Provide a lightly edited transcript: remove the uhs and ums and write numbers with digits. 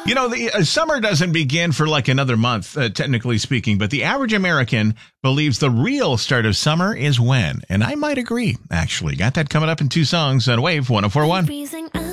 You know, the summer doesn't begin for like another month, technically speaking, but the average American believes the real start of summer is when. And I might agree, actually. Got that coming up in two songs on Wave 104.1.